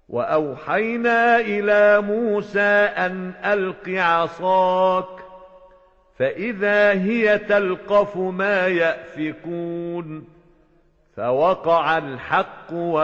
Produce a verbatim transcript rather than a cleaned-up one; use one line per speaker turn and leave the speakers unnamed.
وأوحينا إلى موسى أن ألق عصاك فإذا هي تلقف ما يأفكون فوقع الحق